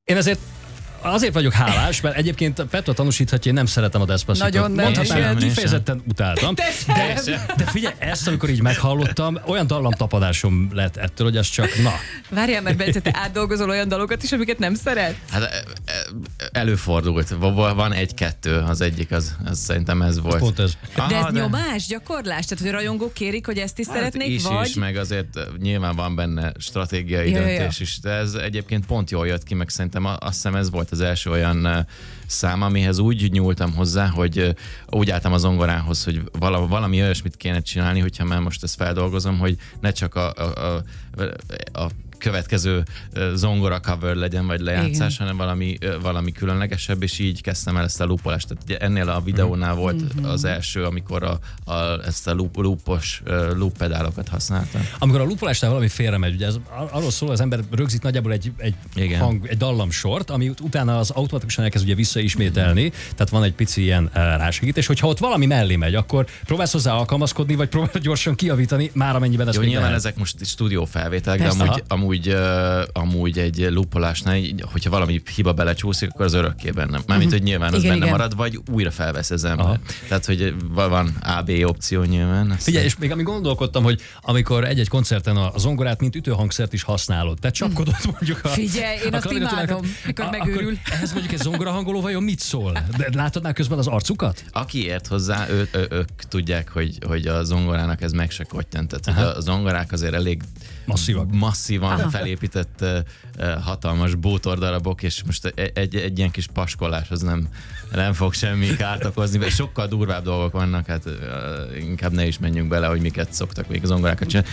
Én azért vagyok hálás, mert egyébként Petra tanúsíthatja, én nem szeretem a Despacitot. Nagyon nem. Mondhatnám, kifejezetten utáltam. De figyelj, ezt amikor így meghallottam, olyan dallamtapadásom lett ettől, hogy az csak na. Várjál, mert Bence, te átdolgozol olyan dalokat is, amiket nem szeret? Hát előfordult. Van egy-kettő, az egyik, az szerintem ez volt. Pont ez. De ez nyomás, gyakorlás? Tehát, hogy a rajongók kérik, hogy ezt is szeretnék, is, vagy? Is, meg azért nyilván van benne stratégiai döntés is, de ez egyébként pont jól jött ki, meg szerintem azt hiszem ez volt az első olyan szám, amihez úgy nyúltam hozzá, hogy úgy álltam a zongorához, hogy valami olyasmit kéne csinálni, hogyha már most ezt feldolgozom, hogy ne csak a következő zongora cover legyen, vagy lejátszás, igen, hanem valami különlegesebb, és így kezdtem el ezt a loopolást. Tehát ennél a videónál volt az első, amikor ezt a loopos loop pedálokat használtam. Amikor a loopolásnál valami félremegy, ugye ez arról szól, az ember rögzít nagyjából egy dallamsort, ami utána az automatikusan elkezd ugye visszaismételni, tehát van egy pici ilyen rásegítés, hogyha ott valami mellé megy, akkor próbálsz hozzá alkalmazkodni, vagy próbálsz gyorsan kijavítani, már amennyiben ez jó, még nyilván lehet. ezek most stúdiófelvételek, de amúgy egy loopolásnál, hogyha valami hiba belecsúszik, akkor az örökké bennem. Mármint, hogy nyilván az benne marad, vagy újra felvesz az ember. Tehát, hogy van A-B opció nyilván. Figyelj, és még amíg gondolkodtam, hogy amikor egy-egy koncerten a zongorát, mint ütőhangszert is használod, te csapkodod mondjuk a... Figyelj, én azt imádom, mikor megőrül. Ehhez mondjuk egy zongorahangoló vajon mit szól? De látod már közben az arcukat? Aki ért hozzá, ők tudják, hogy a zongorának ez meg se kottyan. Tehát a zongorák azért elég masszívan felépített hatalmas bútordarabok, és most egy ilyen kis paskolás az nem fog semmi kárt okozni, sokkal durvább dolgok vannak, hát inkább ne is menjünk bele, hogy miket szoktak még a zongorákat csinálni,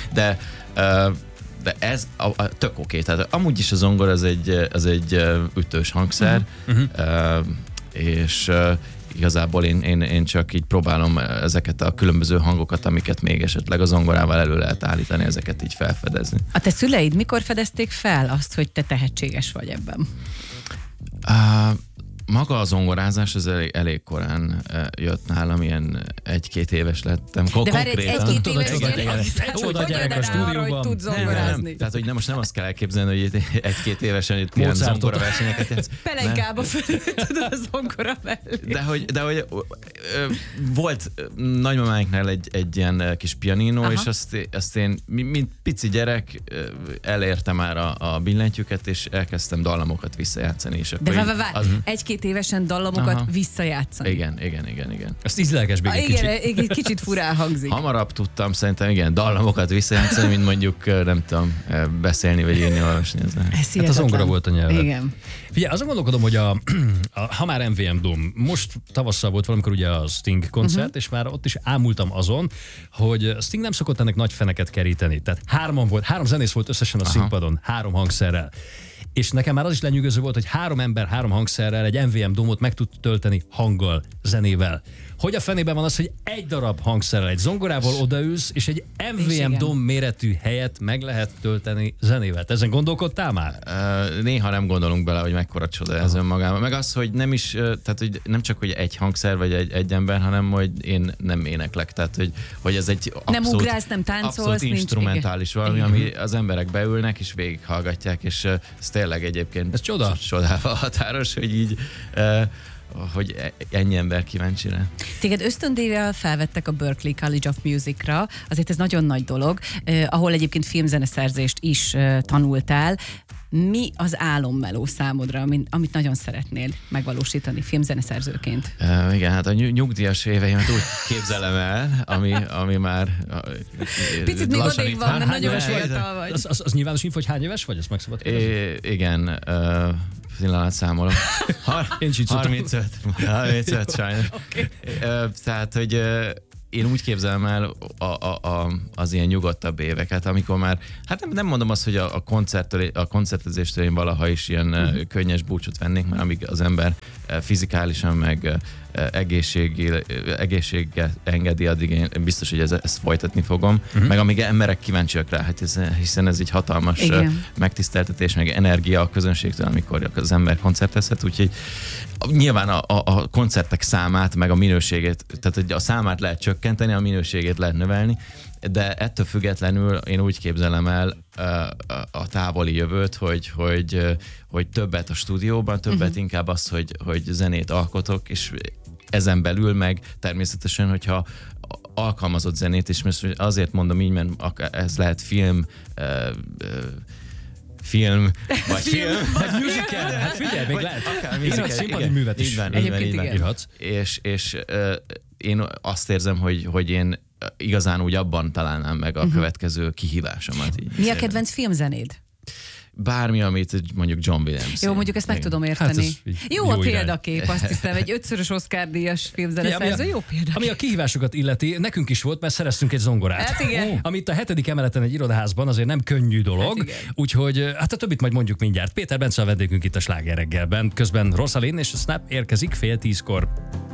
de ez tök oké. Tehát amúgy is a zongor az egy ütős hangszer, és igazából én csak így próbálom ezeket a különböző hangokat, amiket még esetleg a zongorával elő lehet állítani, ezeket így felfedezni. A te szüleid mikor fedezték fel azt, hogy te tehetséges vagy ebben? Maga a zongorázás az elég korán jött nálam, ilyen 1-2 éves lettem. De várj, egy-két éves csoda gyerek a stúdióban. Hogy tud zongorázni. Tehát, hogy most nem azt kell elképzelni, hogy 1-2 évesen itt ilyen zongora versenyeket játsz. Pelenkába tudod a zongora mellé. De hogy volt nagymamánknál egy ilyen kis pianino, és azt én, mint pici gyerek, elértem már a billentyűket, és elkezdtem dallamokat visszajátszani. De várj, 1-2 évesen dallamokat visszajátszani. Igen. Ezt ízlelges még egy kicsit. Igen, kicsit furán hangzik. Hamarabb tudtam szerintem, dallamokat visszajátszani, mint mondjuk, nem tudom, beszélni, vagy írni, olvasni. Hát a zongora volt a nyelve. Igen. Figyelj, azon gondolkodom, hogy ha már MVM Dome, most tavasszal volt valamikor ugye a Sting koncert, és már ott is ámultam azon, hogy Sting nem szokott ennek nagy feneket keríteni. Tehát 3 zenész volt összesen a színpadon, 3 hangszerrel. És nekem már az is lenyűgöző volt, hogy 3 ember 3 hangszerrel egy MVM Dome-ot meg tud tölteni hanggal, zenével. Hogy a fenében van az, hogy egy darab hangszerrel, egy zongorával odaülsz, és egy MVM Dome méretű helyet meg lehet tölteni zenével. Te ezen gondolkodtál már? Néha nem gondolunk bele, hogy mekkora csoda ez önmagában. Meg az, hogy nem is, tehát hogy nem csak hogy egy hangszer vagy egy ember, hanem hogy én nem éneklek. Tehát, hogy ez egy nem ugrálsz, nem táncolsz, abszolút instrumentális valami, ami az emberek beülnek és végighallgatják, és ez tényleg egyébként ez csodával határos, hogy így hogy ennyi ember kíváncsi rá. Téged ösztöndíjjal felvettek a Berklee College of Music-ra, azért ez nagyon nagy dolog, ahol egyébként filmzeneszerzést is tanultál. Mi az álommeló számodra, amit nagyon szeretnél megvalósítani filmzeneszerzőként? Igen, hát a nyugdíjas éveimet úgy képzelem el, ami már... Picit még odébb van, mert nagyon fiatal vagy. Az nyilvános info, hogy hány éves vagy? Ezt meg szabad kérdezni? Igen, pillanat számolom. 35 sajnos. Okay. Tehát, hogy én úgy képzelem el az ilyen nyugodtabb éveket, amikor már, hát nem mondom azt, hogy a koncertezéstől én valaha is ilyen könnyes búcsút vennék, mert amíg az ember fizikálisan meg egészséggel engedi, addig én biztos, hogy ezt folytatni fogom. Meg amíg emberek kíváncsiak rá, hát hiszen ez egy hatalmas megtiszteltetés, meg energia a közönségtől, amikor az ember koncertezhet, úgyhogy nyilván a koncertek számát, meg a minőségét, tehát hogy a számát lehet csökkenteni, csökkenteni, a minőségét lehet növelni, de ettől függetlenül én úgy képzelem el a távoli jövőt, hogy többet a stúdióban, többet inkább az, hogy zenét alkotok, és ezen belül meg természetesen, hogyha alkalmazott zenét is, mert azért mondom így, mert ez lehet film, vagy film. Vagy musical. Hát figyelj, még lehet. Írhatsz színpadi művet is. Így van. Írhatsz. És én azt érzem, hogy én igazán úgy abban találnám meg a következő kihívásomat. Mi a kedvenc filmzenéd? Bármi, amit mondjuk John Williams. Jó, mondjuk ezt meg tudom érteni. Hát jó a példakép, azt hiszem, egy 5-szörös Oscar-díjas filmzeneszerző, jó példakép. Ami a kihívásokat illeti, nekünk is volt, mert szereztünk egy zongorát. Hát igen. Amit a 7. emeleten egy irodaházban azért nem könnyű dolog, úgyhogy hát a többit majd mondjuk mindjárt. Péter Bence a vendégünk itt a Sláger reggelben, közben Rosalind és a Snap érkezik 9:30.